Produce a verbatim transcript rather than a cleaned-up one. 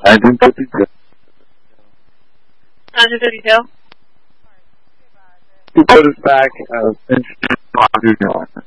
nineteen fifty-two. nineteen fifty-two? He put us back uh, since